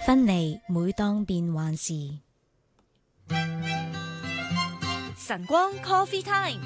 分離每當變幻時。 晨光 Coffee Time，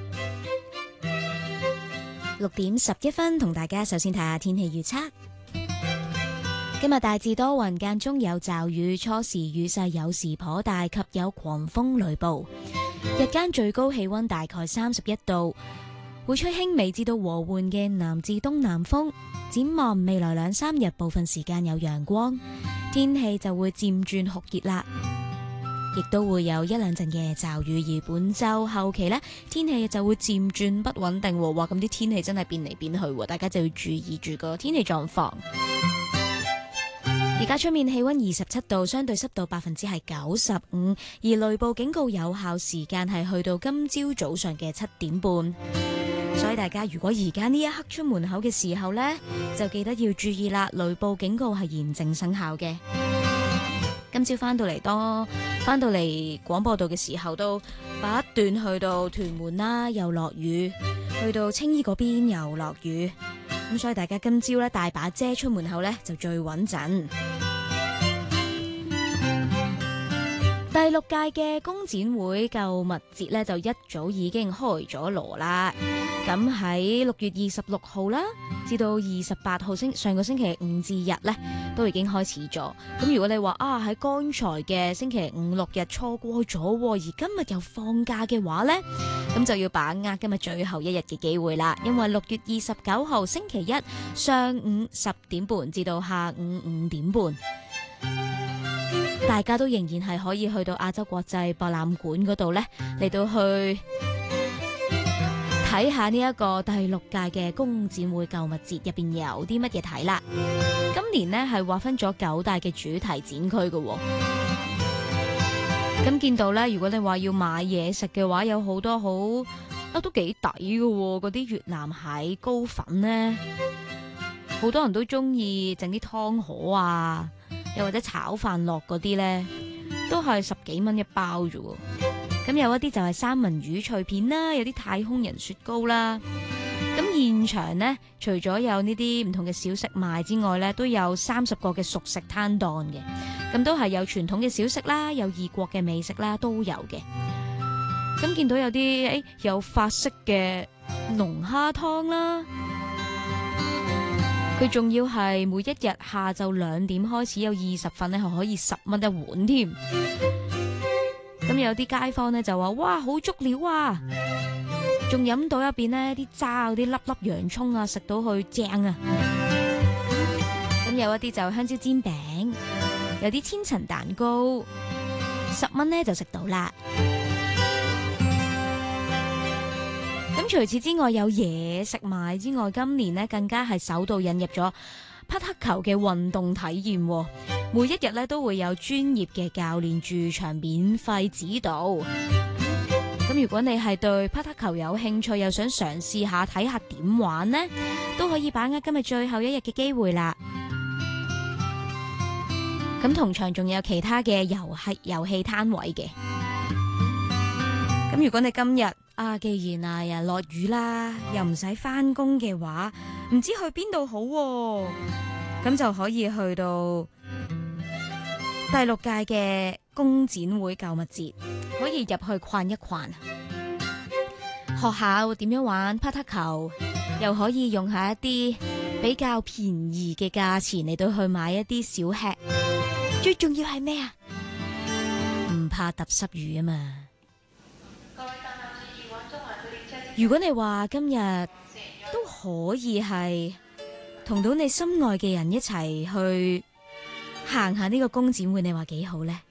6:11同大家首先睇下天氣預測。今日大致多雲，間中有驟雨，初時雨勢有時頗大，及有狂風雷暴。日間最高氣溫大概31度，會吹輕微至到和緩嘅南至東南風。展望未來2-3日，部分時間有陽光，天氣就會漸轉酷熱啦，亦都會有1-2陣嘅驟雨。而本週後期呢，天氣就會漸轉不穩定。哇，咁啲天氣真係變嚟變去，大家就要注意住個天氣狀況。而家出面氣溫27度，相對濕度95%，而雷暴警告有效時間係去到今朝早上嘅7點半。所以大家如果而家呢一刻出門口嘅時候呢，就記得要注意啦，雷暴警告係現正生效嘅。今朝翻到嚟廣播道嘅時候，都不斷去到屯門啦，又落雨，去到青衣嗰邊又落雨。咁所以大家今朝咧帶把遮出門口咧就最穩陣。第6屆嘅工展會購物節咧就一早已經開咗鑼啦。咁喺6月26號啦，至到28號上個星期5至日咧都已經開始咗。咁如果你話喺剛才嘅星期5、6日錯過咗，而今日又放假嘅話呢，咁就要把握今日最後一日嘅機會啦。因為6月29號星期一上午10點半至到下午5點半，大家都仍然係可以去到亞洲國際博覽館嗰度呢，嚟到去睇下呢一個第6屆嘅工展會購物節入邊有啲乜嘢睇啦。今年呢係劃分咗9大嘅主題展區嘅。咁見到呢，如果你話要買嘢食嘅話，有好多都幾抵嘅。嗰啲越南蟹膏粉呢，好多人都中意整啲湯河啊，又或者炒飯落嗰啲呢，都係10幾蚊一包啫。咁有一啲就係三文魚脆片啦，有啲太空人雪糕啦。咁現場呢，除咗有呢啲唔同嘅小食賣之外呢，都有30個嘅熟食攤檔嘅。咁都係有傳統嘅小食啦，有異國嘅美食啦，都有嘅。咁見到有啲有法式嘅龍蝦湯啦，佢仲要係每一日下晝2點開始有20份呢，係可以10蚊一碗添。咁有啲街坊呢就話：哇，好足料啊！仲飲到入邊呢啲渣嗰啲粒粒洋蔥啊，食到去正啊！咁有一啲就香蕉煎餅，有啲千層蛋糕，10蚊呢就食到啦。咁除此之外有嘢食賣之外，今年呢更加係首度引入咗匹克球嘅運動體驗，每一日咧都會有專業嘅教練駐場免費指導。咁如果你係對匹克球有興趣，又想嘗試下睇下點玩呢，都可以把握今日最後一日嘅機會啦。咁同場仲有其他嘅遊戲攤位嘅。咁如果你今日既然又落雨啦，又唔使返工嘅話，唔知去邊度好喎，咁就可以去到第6屆嘅工展會購物節，可以入去逛一逛，學下點樣玩匹克球，又可以用下一啲比較便宜嘅價錢嚟到去買一啲小吃。最重要係咩啊？唔怕揼濕雨啊嘛！如果你話今日都可以係同到你心愛嘅人一齊去行下呢個工展會，你話幾好呢？